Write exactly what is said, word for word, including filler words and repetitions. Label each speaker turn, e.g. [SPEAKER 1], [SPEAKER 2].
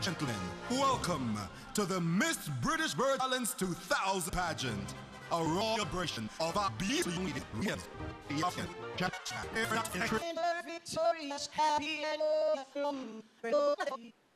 [SPEAKER 1] gentlemen, welcome to the Miss British Bird Islands two thousand pageant, a raw celebration of our beauty.
[SPEAKER 2] Victorious, happy and overflowing.